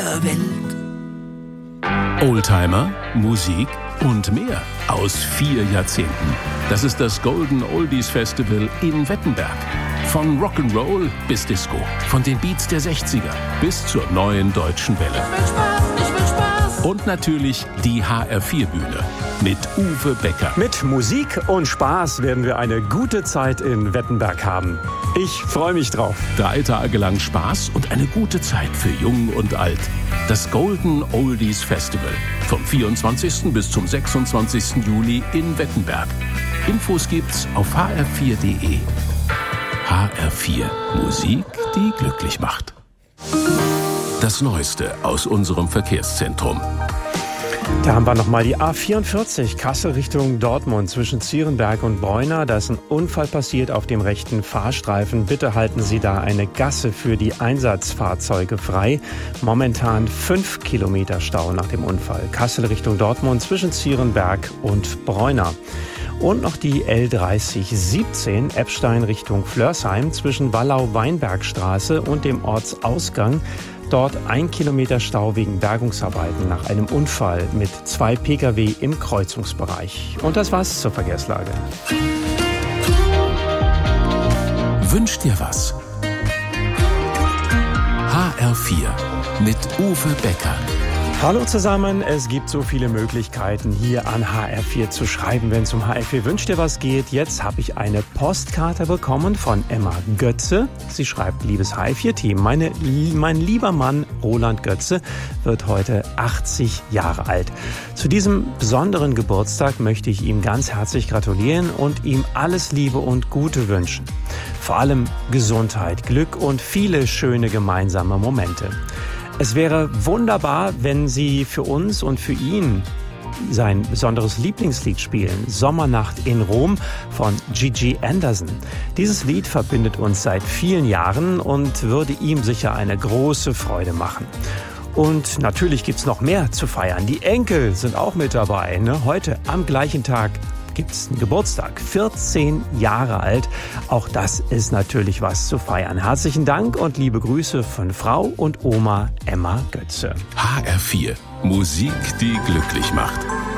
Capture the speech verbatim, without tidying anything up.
der Welt. Oldtimer, Musik und mehr aus vier Jahrzehnten. Das ist das Golden Oldies Festival in Wettenberg. Von Rock'n'Roll bis Disco, von den Beats der sechziger bis zur neuen deutschen Welle. Ich will Spaß, ich will Spaß. Und natürlich die H R vier Bühne mit Uwe Becker. Mit Musik und Spaß werden wir eine gute Zeit in Wettenberg haben. Ich freue mich drauf. Drei Tage lang Spaß und eine gute Zeit für Jung und Alt. Das Golden Oldies Festival vom vierundzwanzigsten bis zum sechsundzwanzigsten Juli in Wettenberg. Infos gibt's auf h r vier punkt d e. H R vier. Musik, die glücklich macht. Das Neueste aus unserem Verkehrszentrum. Da haben wir nochmal die A vierundvierzig, Kassel Richtung Dortmund zwischen Zierenberg und Bräuna. Da ist ein Unfall passiert auf dem rechten Fahrstreifen. Bitte halten Sie da eine Gasse für die Einsatzfahrzeuge frei. Momentan fünf Kilometer Stau nach dem Unfall. Kassel Richtung Dortmund zwischen Zierenberg und Bräuna. Und noch die L dreißig siebzehn, Eppstein Richtung Flörsheim zwischen Wallau-Weinbergstraße und dem Ortsausgang. Dort ein Kilometer Stau wegen Bergungsarbeiten nach einem Unfall mit zwei Pkw im Kreuzungsbereich. Und das war's zur Verkehrslage. Wünsch dir was? H R vier mit Uwe Becker. Hallo zusammen, es gibt so viele Möglichkeiten hier an H R vier zu schreiben, wenn es um H R vier Wünsch dir was geht. Jetzt habe ich eine Postkarte bekommen von Emma Götze. Sie schreibt, liebes H R vier Team, meine, mein lieber Mann Roland Götze wird heute achtzig Jahre alt. Zu diesem besonderen Geburtstag möchte ich ihm ganz herzlich gratulieren und ihm alles Liebe und Gute wünschen. Vor allem Gesundheit, Glück und viele schöne gemeinsame Momente. Es wäre wunderbar, wenn Sie für uns und für ihn sein besonderes Lieblingslied spielen, Sommernacht in Rom von Gigi Anderson. Dieses Lied verbindet uns seit vielen Jahren und würde ihm sicher eine große Freude machen. Und natürlich gibt's noch mehr zu feiern. Die Enkel sind auch mit dabei, ne? Heute am gleichen Tag gibt's einen Geburtstag, vierzehn Jahre alt. Auch das ist natürlich was zu feiern. Herzlichen Dank und liebe Grüße von Frau und Oma Emma Götze. H R vier. Musik, die glücklich macht.